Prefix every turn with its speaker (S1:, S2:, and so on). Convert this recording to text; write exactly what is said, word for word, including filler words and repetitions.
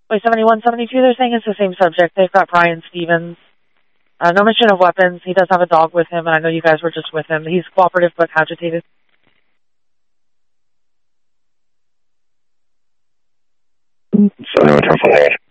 S1: Wait, seventy-one, seventy-two, they're saying it's the same subject. They've got Brian Stevens. Uh, no mention of weapons. He does have a dog with him, and I know you guys were just with him. He's cooperative but agitated.
S2: seventy-one, ten four.